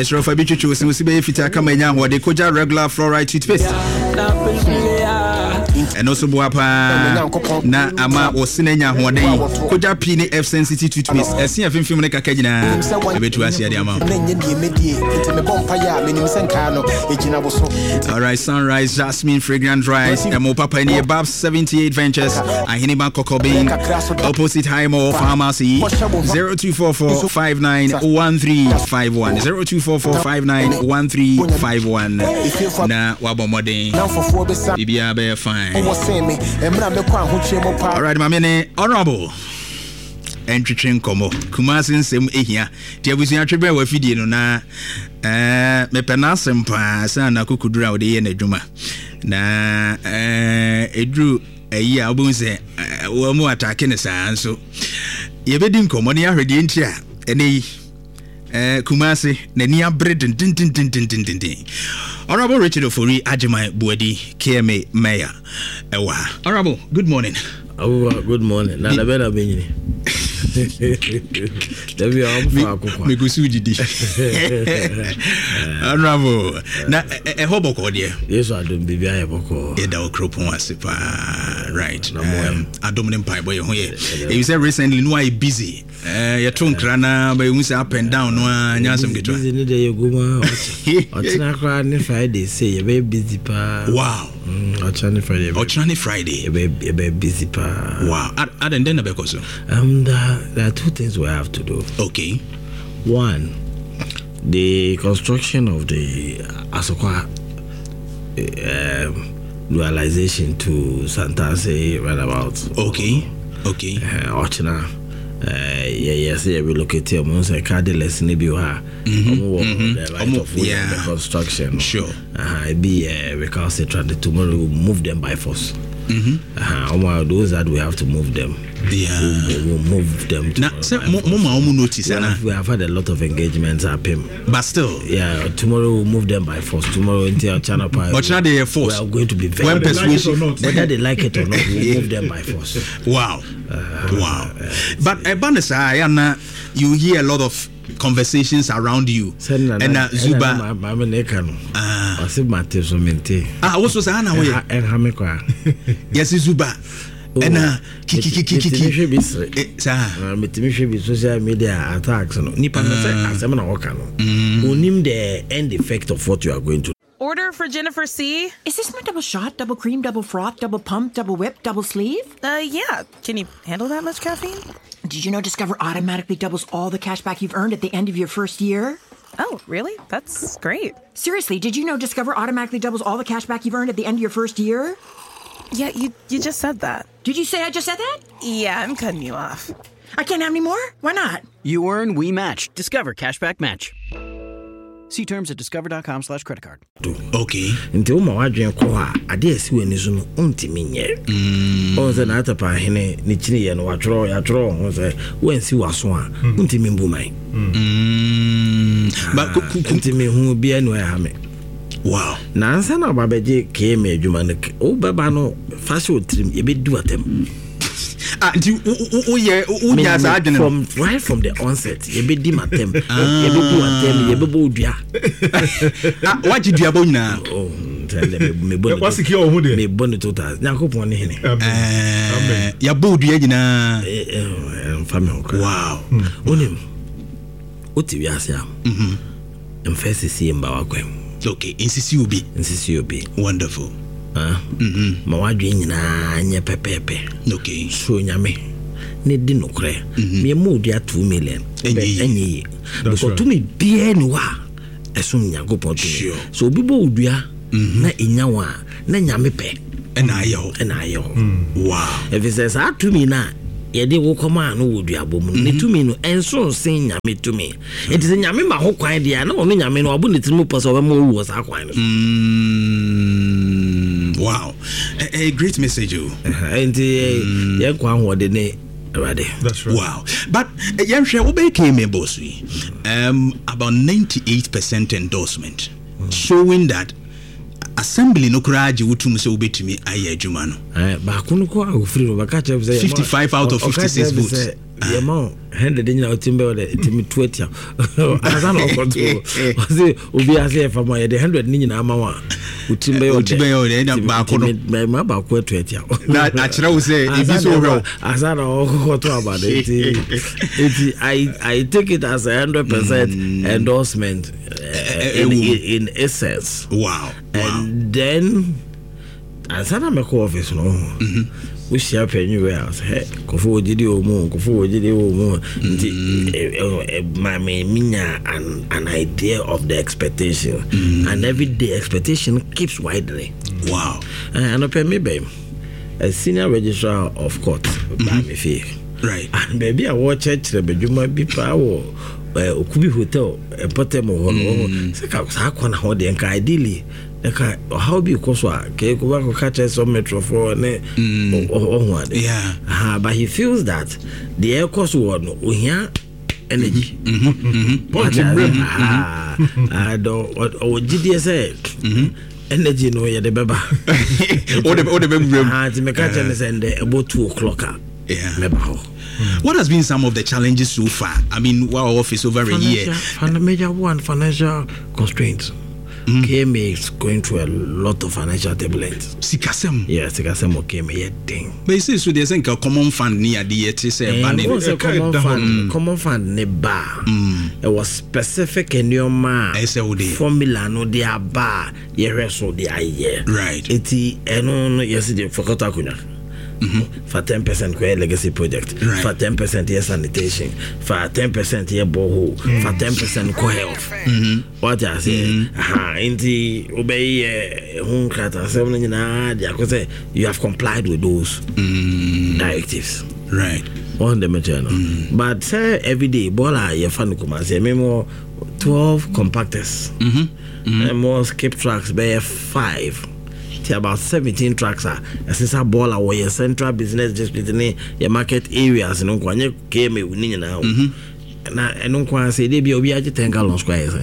Esro fa bi twetwe so si be fita kama nya ho de koja regular fluoride toothpaste. And also Buapa na ama osine nya ho de koja P F sensitive toothpaste. Esi afimfim ne kaka gina betu asia de ama. All right, Sunrise Jasmine Fragrant Rice Emo Papa ni above 78 Ventures Ahiniba Kokobin opposite Highmore Pharmacy 0244591351 0244591351 na wabomode bibia be fine. All right, my man, honorable entry komo Kumasi nsem ehia ti abusia twebe wa fidie no na me penasem pa sana kukudura ode ye na dwuma na edru ayi abunse wo mu atake ne saa nso ye bedi nkomo ne ahwede nti a ene Kumasi na ni abre din. Honorable Richard Ofori Ajimai Buadi KMA Mayor Ewa. Honorable, good morning. Oh, good morning. Na da bela benyini. Davi amfa akokwa. Megusuji di. Honorable, na hoboko de. Yeso adom bibia ye boko. E da okropon asepa. Right. Adom ne mpai boy ho ye. You said recently no I busy. You ton krana ba you say up and down no anyasem getwa. Busy ne de yeguma. Otina kwa ne Friday say you be busy pa. Wow. Ochani Friday. You be busy pa. Wow. And then because there are two things we have to do. Okay. One, the construction of the Asokwa dualization to Santase roundabout. Okay. Ochina. Yes, we locate here. Once a cardless Nibiwa, the construction. Sure. Be recalcitrant. Tomorrow we'll move them by force. Those that we have to move them. We'll move them. Now, notice. We have had a lot of engagements up him. But still, tomorrow we'll move them by force. Tomorrow into our channel pie. But now they are force. We are going to be very whether they like it or not, we'll move them by force. Wow. But Banasa, you hear a lot of conversations around you. And Zuba. What was Anna? And Hamekwa. Yes, Zuba. And social media attacks. Nipa unim the end effect of what you are going to. Order for Jennifer C. Is this my double shot, double cream, double froth, double pump, double whip, double sleeve? Yeah. Can you handle that much caffeine? Did you know Discover automatically doubles all the cash back you've earned at the end of your first year? Oh, really? That's great. Seriously, did you know Discover automatically doubles all the cash back you've earned at the end of your first year? Yeah, you just said that. Did you say I just said that? Yeah, I'm cutting you off. I can't have any more? Why not? You earn, we match. Discover Cashback Match. See terms at discover.com/creditcard. Okay. Until my wadrin kwa ade asi wani so no ontimi nye. O se na atapa hene ni chini ye no watro ya tro o se wansi waso a ontimi mbuman. But ontimi hu bia no ya me. Wow. Na ansa na babeje KM adwuma no o baba no fashion trim e be du atem. From right from the onset, you be dim at them. You be do at them. You be bodia. What did you have now? Oh, tell them me bonnet. What's the cure? Me bonnet total. Now go pon hene. Ya bodia na. Family. Wow. Onim. Oti wi asia. First see mba wakwem. Okay, insisi obi. Wonderful. Ma wadwe nyina nya pepepe. Okay. So nyame ne di nokre. Me mu dia 2 million. Enyi. Because to me bia ni wa esum nyagopon to. So obi bo odua na enya wa na nyame pe. Na ayo. Wow. If it says to me na ye de wo koma no wodua bom ne to me no enso sen nyame to me. It is nyame ma ho kwan dia na ono nyame no obo ne timu paso be mo wo sa kwan no. Wow, a great message. And that's right. Wow, but came about 98% endorsement, showing that assembly no kura je wotum se wobetumi aye adwuma no ba kono ko a ofiri no baka che 55 out of 56 votes the amount 100 in your timber the timi 20 azan okoto ozi obi ase fa mo the 100 ni nyina ama wa utimbe yo de ba kono ma ba ko 20 na achira wo say ibi so hwe azan okoto about it I take it as 100% endorsement in essence. Wow. And then azan me ko office no we share anywhere else. Hey, Kofu Ojidi Omo. My an idea of the expectation, and every day expectation keeps widening. Wow. And I pay me, babe, a senior registrar of court, right? And maybe I watch church, but you might be power. Okubi Hotel, a Potemo Holo. Sakwana Hodi and ideally. How be Koswa? Keko catch some metro for yeah. But he feels that the air cost one we energy. I don't what GDS energy no ya the beba. The mechanic send about 2 o'clock. Yeah. What has been some of the challenges so far? I mean, our office over a year. Major one, financial constraints. KMA is going through a lot of financial turbulence. Sikasem. Yeah, Sikasem KMA thing. But you see, so there's a common fund near the common fund ne bar. It was specific in your man. Formula no dia bar. Ye reso dia ye. Right. Eti eno yesterday for Kotakunya. For 10% for legacy project, right. For 10% here sanitation, for 10% here borehole, for 10% co health. What I say, inti obey hunkrata 7 you have complied with those directives. Right. On the material. But say every day, bola ye fan kuma say memo 12 compactors. And more skip tracks by 5. About 17 tracks are as a ball away your central business district in your market areas and on came with now. And on quan say they be a 10 gallon squares.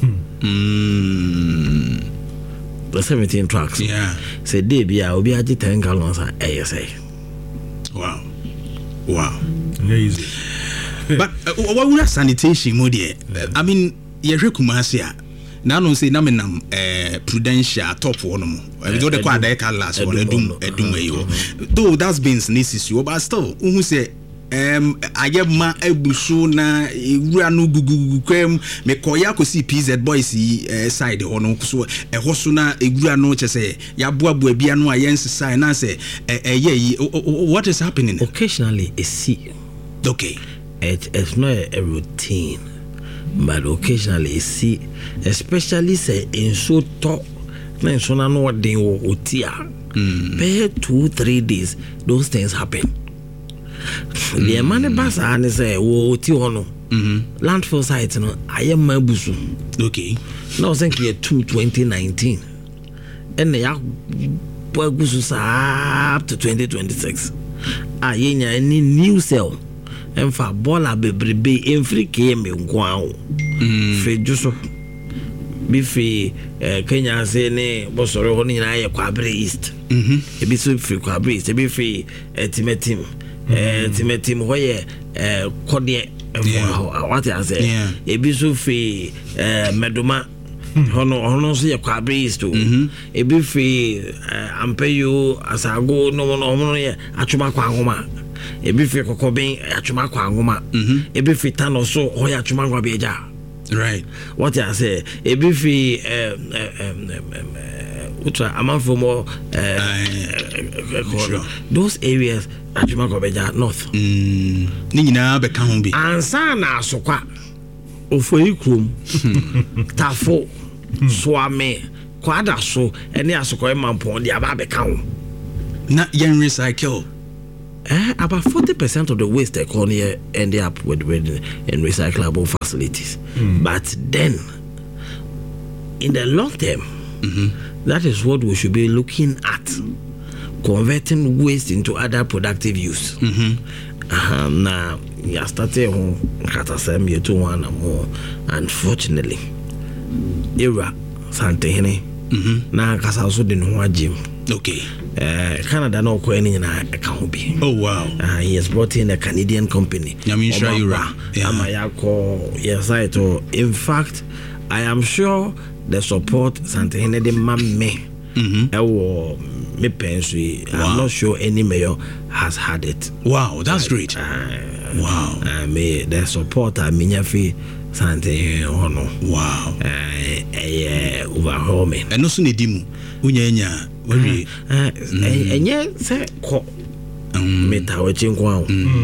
The 17 tracks, yeah. Say they be a 10 gallons ASA. Wow. Easy. But what would sanitation, Modi? I mean, Yerekumasia. Now no say naminam prudential top one we do the quad that last one edum though that's been necessary but still who say ayema ebusu na ewura no gugugu kwem me koya ko see PZ boys side ono so ehoso na ewura no chese ya boaboa bia no ayense side na say what is happening occasionally a see okay it's not a routine. But occasionally you see, especially say in so talk, then so no what they will utia. 2-3 days, those things happen. The money basa and say wo uti ono. Landfill sites no I am mabusu. Okay. Now think year 2019. And they are busu up to 2026. Yenya any new cell. And for bola bebrebe every came in Guao. Free Jusso be free Kenya Sene, Bosoro Honey, Quabre East. A bit so free Quabre East, a bit free Timetim, Timetim, Hoye, Cordier, what I say, a bit so free Meduma. Hono see a Quabre East too. A bit free Ampeyo as I go no Achuma Quangoma. Ebi fi kokobin atwuma kwangoma ebi fi tano so ho ya atwuma gwa beja right what I say ebi fi utra amanfo mo those areas atwuma gwa beja north ni nyina be ka ho bi ansa na asokwa ofoi krom tafo soame kwada so ene asokwa mampon dia ba be ka ho na yen recycle. About 40% of the waste economy end up with in recyclable facilities. But then, in the long term, that is what we should be looking at. Converting waste into other productive use. Now, you started unfortunately, era Santehene na kasa also de no agim. Okay. Canada no ko any na account bi. Oh wow. He has brought in a Canadian company. I mean sure you right. Yes, I to. In fact, I am sure the support Santehene de Mamme. Me pensui. I'm not sure any mayor has had it. Wow, that's great. Wow. Me the support Minyafi Santehene ono. Wow. Overhaul me. And also Nidimu. Unyanya. Very. Enye se ko. Meta wechi nkwa.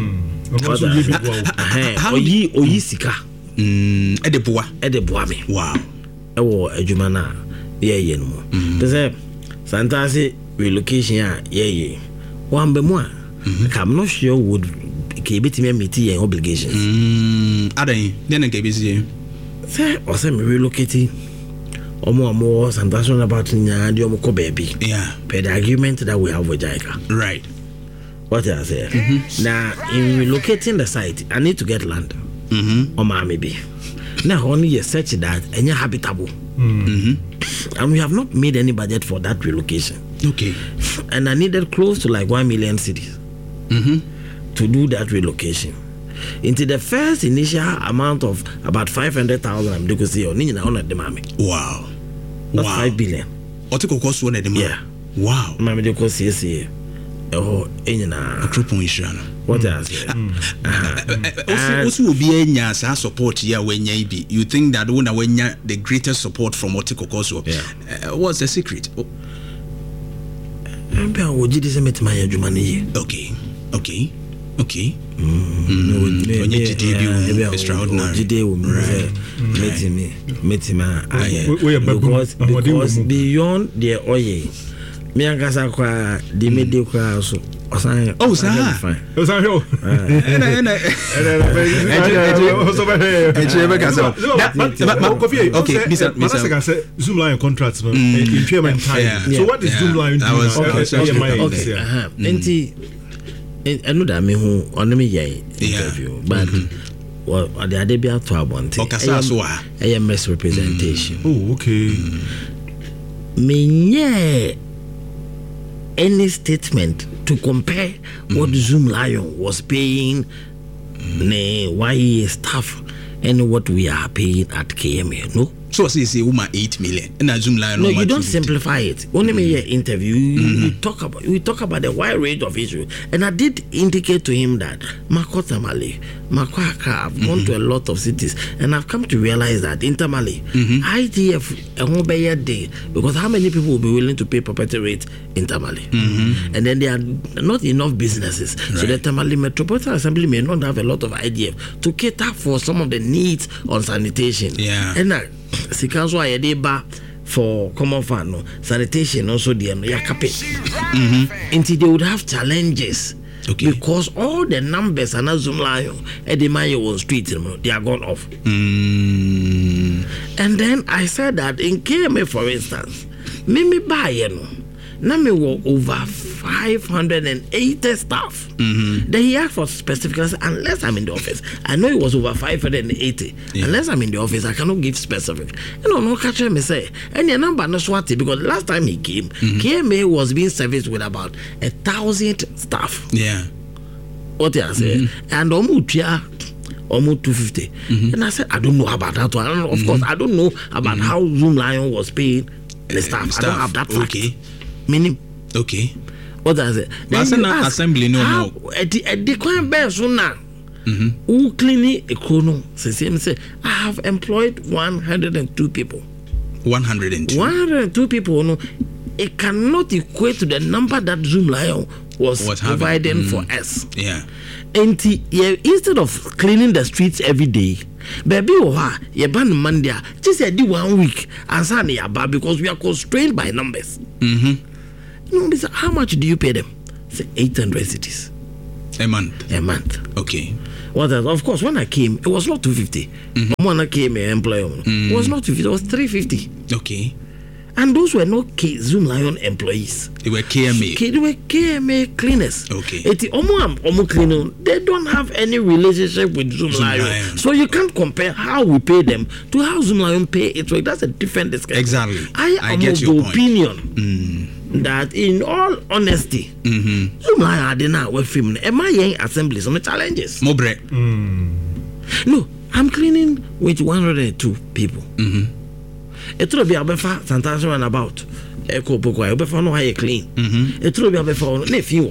Oyi sika. Edeboa me. Wow. Ewo adwuma na ye no mo. They Santase relocation ye. One be mo. I'm not sure would keep me meet obligations. Adan, then nke be say. Say o say me relocating. Omo Santase about nya di omo ko baby. Yeah. Per the agreement that we have with JICA. Right. What I say. Now in relocating the site, I need to get land. Or maybe. Now only a search that and you're habitable. And we have not made any budget for that relocation. Okay. And I needed close to like 1 million cities to do that relocation. Into the first initial amount of about 500,000, I'm going to say, wow. That's 5 billion. Yeah. Wow. Mammy, they could say, oh, in a triple issue. What else? Also, will be a support here when you think that when the greatest support from Otiko Koso. What's the secret? Okay. Because beyond the oil, me and Gasakwa, the mediocre so. Oh, sir. Okay, Zoom line contracts in German time. So what is Zoom line doing? I know that me who on me interview, but well, the other be at 12 AMS representation. Oh, okay. Me any statement to compare what Zoom Lion was paying YE staff and what we are paying at KMA, no? So say woman 8 million and Zoom Lion. No, you don't simplify it. Only me interview, we talk about the wide range of issues. And I did indicate to him that Makotamale, Makwaka, I've gone to a lot of cities and I've come to realize that Intermale, ITF and day, because how many people will be willing to pay property rate in Tamale? And then there are not enough businesses. Right. So the Tamale Metropolitan Assembly may not have a lot of IDF to cater for some of the needs on sanitation. Yeah. And Sikanso Ayedeba for common fund, no sanitation also there, no yakape. Until they would have challenges. Okay. Because all the numbers are not Zoom Lion and the man on street, they are gone off. And then I said that in KMA, for instance, me buy now me work over 580 staff. Then he asked for specifics unless I'm in the office. I know it was over 580. Yeah. Unless I'm in the office, I cannot give specific. No catch me say any number no swati because last time he came, KMA was being serviced with about 1,000 staff. Yeah. What I say, and almost 250. And I said, I don't know about that one. And of course, I don't know about how Zoom Lion was paying the staff. I don't have that fact. Okay. Meaning, okay. What does it? Then you ask, assembly no more. At the coin bear so now. Who cleaning a chrono? Say, I have employed 102 people. 102 people. No, it cannot equate to the number that Zoom Lion was providing for us. Yeah. And instead of cleaning the streets every day, baby, you ban Monday. Just do 1 week and Sunday because we are constrained by numbers. How much do you pay them? Say 800 cities a month. Okay. Well, of course, when I came, it was not 250. When I came, an employer, it was not 250. It was 350. Okay. And those were not Zoom Lion employees. They were KMA. They were KMA cleaners. Okay. They don't have any relationship with Zoom Lion. So you can't compare how we pay them to how Zoom Lion pay it. So that's a different discussion. Exactly. I am get of your the point. opinion that in all honesty, Zoom Lion did not work film. Am I young assemblies on the challenges? Mobre. No, I'm cleaning with 102 people. It will be a befa Santazo and about Echo Poko, a befa no high clean. It will be a befa nephew.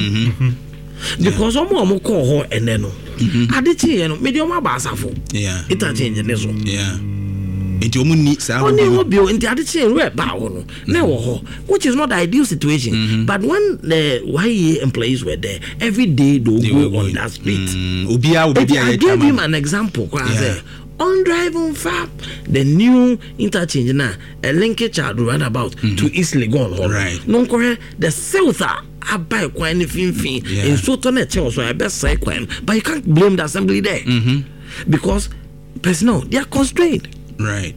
Because I'm more call her and then I did see medium basafo. Yeah. It a change in this one. Yeah. Into only Only into the chain where bow no, which is not the ideal situation. But when the YE employees were there, every day they go on that street. I gave him an example. On driving fab, the new interchange now, a linkage child run about to East Legon. Right. Non correct, the south I buy quite anything in Sotonet, so I best say quite, but you can't blame the assembly there because personnel they are constrained. Right.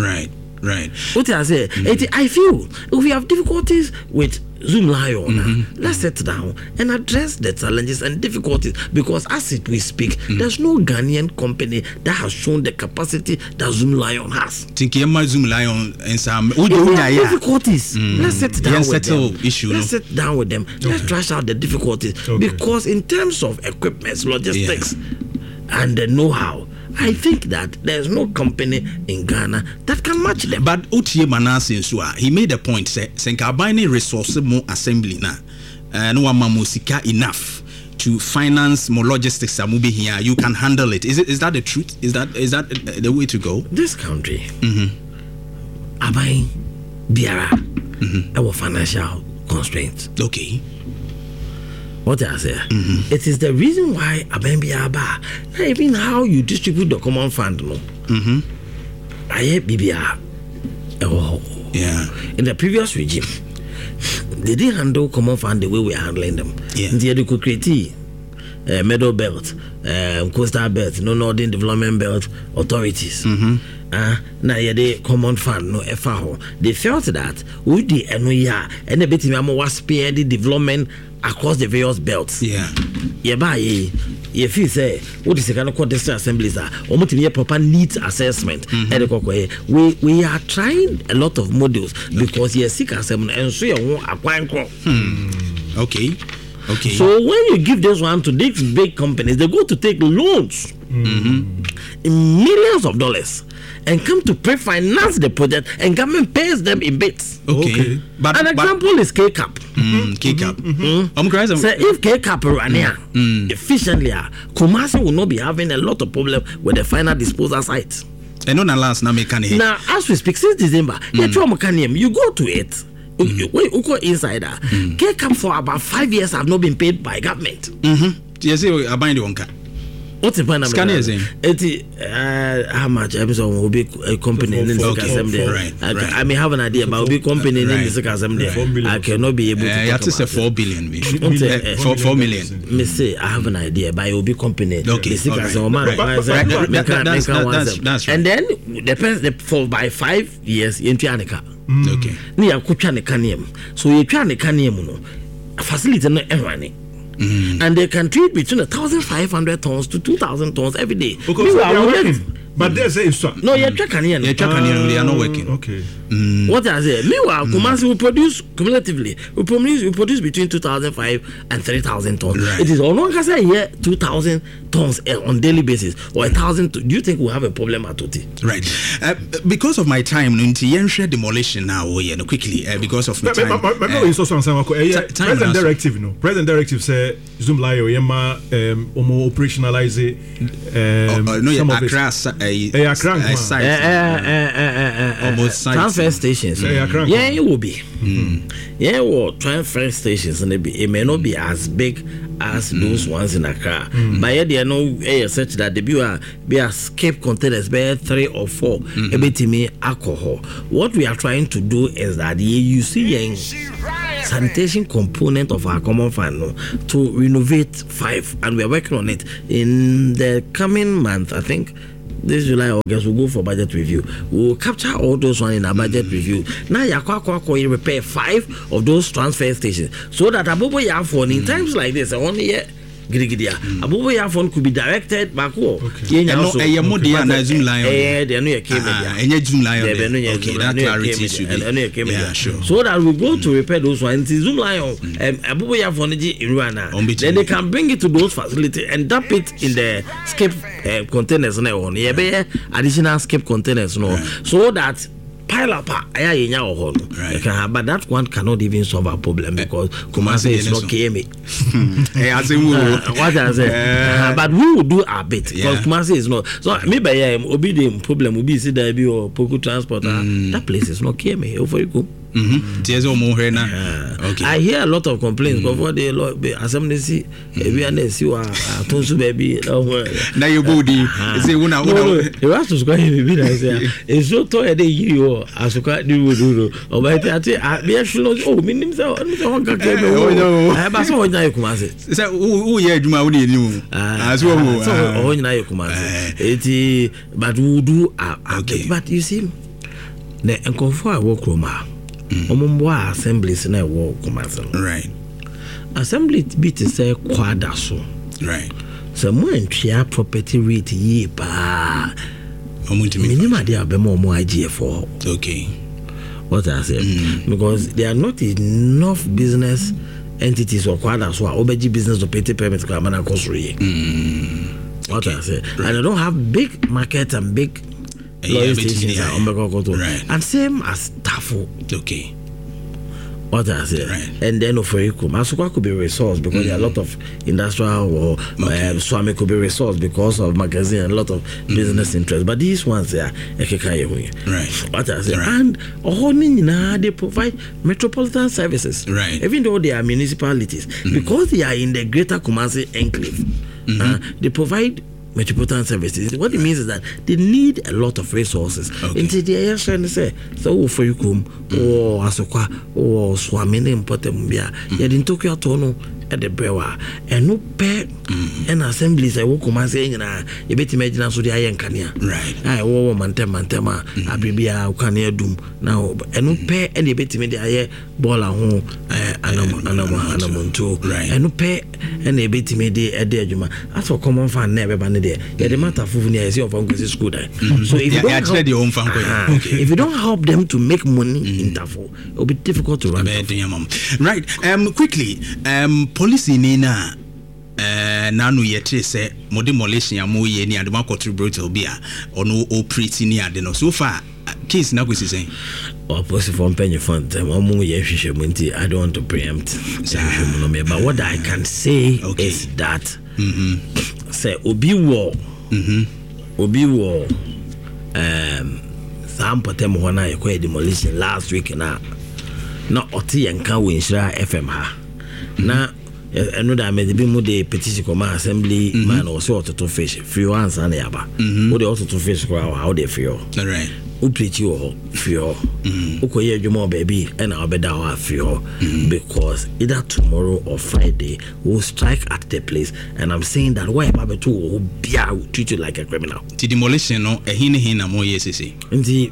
What I say, I feel if we have difficulties with Zoom Lion, let's sit down and address the challenges and difficulties because as we speak, there's no Ghanaian company that has shown the capacity that Zoom Lion has. Zoom Lion and some difficulties. Let's sit down with them. Let's sit down with them. Let's trash out the difficulties because in terms of equipment, logistics, and the know-how, I think that there's no company in Ghana that can match them. But Otie Manase Nsua, he made a point, say, Senkabine resource more assembly na, no musika enough to finance more logistics. Amubi here, you can handle it. Is that the truth? Is that the way to go? This country, Abai Biara, our financial constraints. Okay. What I say, it is the reason why Abembiaba, not even how you distribute the common fund, no. I BBR. Yeah. In the previous regime, they didn't handle common fund the way we are handling them. Yeah. They could create Meadow Belt, Coastal Belt, Northern Development Belt authorities. Now the common fund no FAO. They felt that with the NOIA and the bit was spare the development across the various belts. Yeah. If you say what is the kind of district assemblies are almost to be a proper needs assessment. We are trying a lot of models because you seek assessment and so you want a Okay. So when you give this one to these big companies, they go to take loans in millions of dollars and come to pre-finance the project, and government pays them in bits. Okay. But an example is K-Cap. K-Cap. So if K-Cap run here efficiently, Kumasi will not be having a lot of problem with the final disposal site. And on the last now, as we speak, since December, you go to it. You go inside K-Cap for about 5 years have not been paid by government. Yes, I bind you on car. What's the point of how much episode will be a company in the assembly? I may have an idea, but will be company in the assembly. I cannot be able to. It's a 4 billion. 4 million. Me say I have an idea, but it will be company. Okay. And then depends for by 5 years into Anika. Okay. Near Kuchane Kanium. So you try the Kanium no facility no running. And they can treat between 1,500 tons to 2,000 tons every day. But they say so. No, you're checking here. They are not working. Okay. What I say? Meanwhile, Kumasi will produce cumulatively. We produce between 2,500 and 3,000 tons. Right. It is all one can say here 2,000 tons on daily basis or 1,000. Do you think we have a problem at Oti? Right. Because of my time, Ntiyenshare demolition now. Quickly because of my time. President directive, no. President directive say Zoom Lion yema operationalize transfer stations. Yeah, it will be. Yeah, well, transfer stations and it may not be as big as those ones in Accra. But yeah, there no such that the be a escape containers, be 3 or 4 alcohol. What we are trying to do is that you see sanitation component of our common fund to renovate 5, and we are working on it in the coming month. I think this July, August, we'll go for budget review. We'll capture all those one in our budget review. Now, you repair 5 of those transfer stations so that Abobo Yafon in times like this, only Abobo Yafon could be directed back. Zoom Lion. Okay, that clarity should be. Yeah, sure. So that we go to repair those ones. Zoom Lion, Abobo Yafon in Rwanda. Then they can bring it to those facilities and dump it in the skip containers. Additional skip containers, so that pile up, but that one cannot even solve our problem because Kumasi is not KMA. What I say, but we will do our bit because Kumasi is not. So maybe obedient problem will be CDB or Poku Transport. That place is not KMA. Over you go. Okay. I hear a lot of complaints before the assembly see we are see Tonsu baby. Now you body say you have to square baby. It's so tired you as do oh but I actually oh meaning so I but so na Kumasi say who hear Juma who dey new as well so na Kumasi but we do but you see the enconfort work room Omumwa assemblies na wo Kumasi. Right. Assembly bit say kwada so. Right. So mo entwea property rate ye pa. Minimum dey abemo mo IGF. Okay. What I say because there are not enough business entities or kwada so obeji business operating permit ka mana kosori. What I say. And I don't have big market and big stations right. and same as Tafo. Okay. What I say, right. And then Asukwa could be resource because there are a lot of industrial or Swami could be resource because of magazine and a lot of business interest. But these ones are right. What I say, right. And they provide metropolitan services, right. Even though they are municipalities, because they are in the Greater Kumasi enclave, they provide metropolitan services. What it means is that they need a lot of resources. Into the air trying to say, so for you come or Asokwa or Swamini important bia. You didn't talk your tono at the brewer and no pay and assemblies. I will come saying, you bet imagine so the iron cania. Right. I will mantema, Abibia, Kania doom now and no pay and you bet me the air ball at home, Anamonto, right. And no pay and they bet me the Adjuma. As for common fan, never there. Yeah, the matter of is your school there. So if you don't help them to make money in Tafo, it will be difficult to run. Right. Quickly, policy nina nanu yete say mo demolition amu ye ni adema contribute be ono operating ni ade no so far case na go say opposite from penny fund amu ye hwehwe munti. I don't want to preempt but what I can say is that say obi wo sampatem ho na ekwa demolition last week na oti yanka we Nhyira FM ha na eno da me be mu de petition come assembly man o so to fish free once and yaba o de to fish ko how they feel right o preach you feel o ko ye adwuma baby and obeda ho feel because either tomorrow or Friday we'll strike at the place and I'm saying that why baba to will treat you like a criminal. The demolition no hina mo yesese nti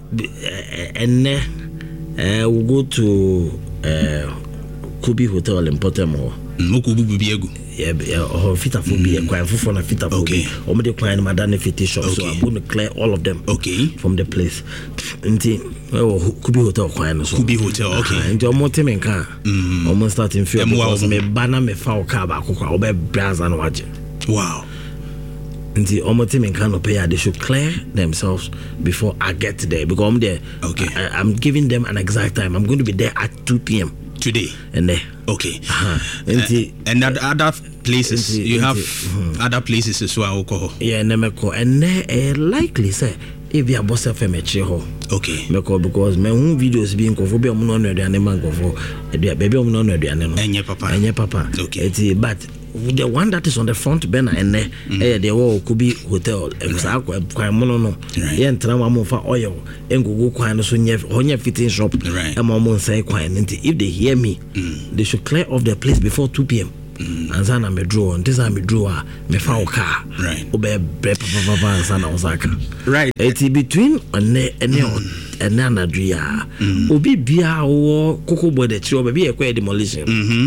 we'll go to Kubi Hotel in Potemo. Moku bubi egu. Yeah, fitafo be quite for na fitafo. Okay. Or the client madame fitty shop, so I'm going to clear all of them. Okay. From the place. Nti Kubi Hotel kwano so. Kubi Hotel, okay. Nti omo temen car. Almost starting fear because me banner me foul car ba kokwa obe braza no waje. Wow. Nti omo temen car no pay, they should clear themselves before I get there because I'm there. Okay. I'm giving them an exact time. I'm going to be there at 2 p.m. today. And there. Okay. And other places you have other places as well. Yeah, Nemeko and likely say if you are boss of ho. Okay. Because my own videos being covered on the animal for baby on the animal. And papa. Okay. But the one that is on the front banner and the wall could be hotel exactly no yeah and for oil and go quite so near fitting shop right and mom say quite if they hear me they should clear off the place before 2 p.m. ansa na me draw ntesa me draw a me fa o car right obe bre papa ansa na osaka right it's between ene anadria obi bia wo kokobo de chi obi e kwa demolition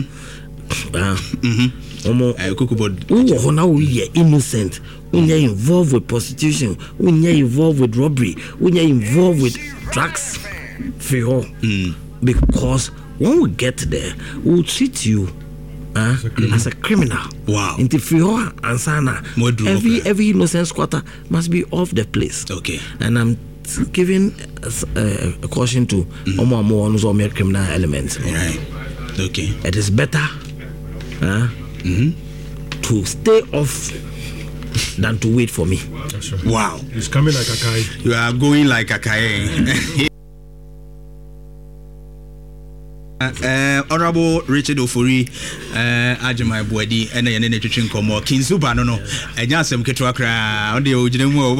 kokobo wo na wo ye innocent when you're involved with prostitution, when you're involved with robbery, when you're involved with drugs, because when we get there, we'll treat you as a criminal. Wow. Into Friho and Sana, every innocent squatter must be off the place. Okay. And I'm giving a caution to more criminal elements. Right. Okay. It is better to stay off than to wait for me. That's right. Wow. He's coming like a guy. You are going like a guy. Honorable Richard Ofori Ajimai Boadi and the Netwitching Komo Kinzuba no enya asem ketwa kra on the ojinemu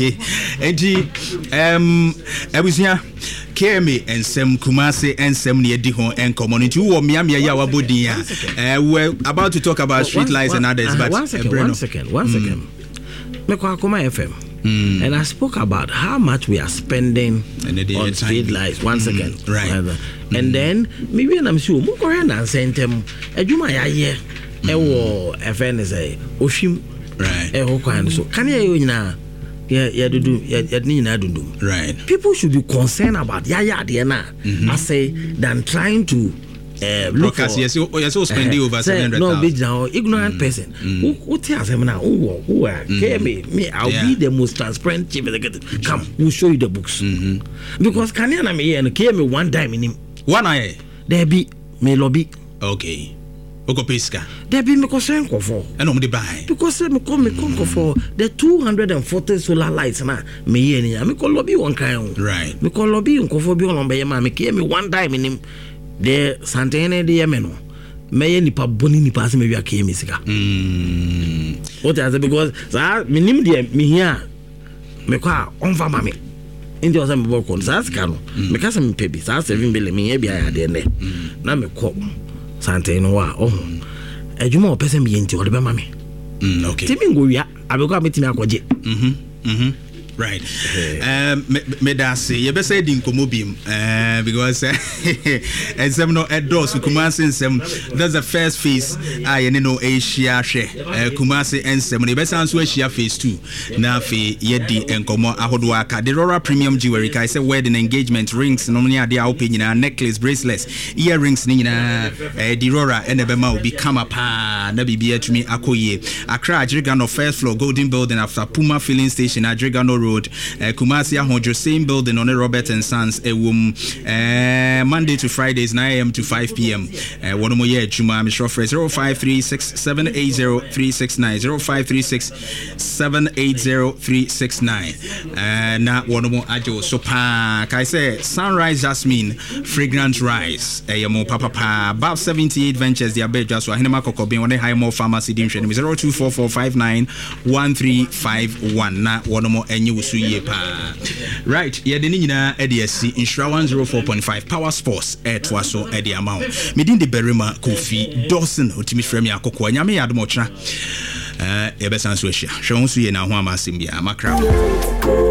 ebusia KMA and Sem Kumasi and Sem near Dihon and community who Miami Yawabudia. We're about to talk about street lights and others, but one second. Mekwa FM. And I spoke about how much we are spending on street lights. 1 second. Right. And then maybe I'm sure Mukoran and Sentem Ejuma Yaye Ewo FN is a Oshim right. So can you now? Right. People should be concerned about Yaya Diana, I say, than trying to look for. Yes, so spending over 700,000. No, big now, ignorant person. Who tells him now? Who are me? I'll be the most transparent chief executive. Come, we'll show you the books. Because Kanyana me and came me one time in him. One eye. There be me lobby. Okay. Okopeska. There be me concern for. And on the buy. Because me come for the 240 solar lights na me here me call lobby one kind. Right. Me call lobby on for be on be me came me one time in him. The Santana de Yemeno. Me nipa boni nipa se me wi akemi sika. What is because sa me nim de me here me kwa onfa mame. Ndi osa me work on sa sika no. Me ka se me pebi sa 7 billion me here bia ya de ne. Na me ko Santana wa ejuma opese me yenti o de be mame. Okay. Timi ngo wi abekwa metimi akoje. Right. Me da say you be say din komobim because and some no endorse Kumasi nsem that's the first phase you know Asia hwe Kumasi nsem no be san so Asia phase 2 na fe yedi enkomo ahodo aka the Rora premium jewelry kai say wedding engagement rings no ne ade a open nyina necklace bracelets earrings ni nyina the Rora and be ma obi kama pa na bibia tumi akoye Accra Adriga no first floor Golden Building after Puma filling station Adriga no Road, Kumasi Ahonjo, same building on Robert and Sons, Monday to Fridays, 9 a.m. to 5 p.m. One more year, Juma, Mr. 0536-780-369, 0536-780-369. Now, one more ajo. So, I say, Sunrise Jasmine, Fragrant Rice, Papa, about 78 ventures, the Abed Jaswa, Hinema Kokobin, one high more pharmacy, 0244591351. Now, one more and you right, yeah, the Nina EDSC Insura 104.5 Power Sports at Waso at the amount. Medin the Berima Kofi Dawson, Utimi Fremia Koko, Yami Admocha, Ebesan Swisha, Shonsu Yena Wama Simbia, Macra.